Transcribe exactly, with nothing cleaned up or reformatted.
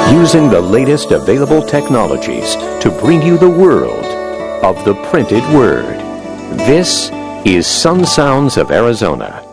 using the latest available technologies to bring you the world of the printed word. This is Sun Sounds of Arizona.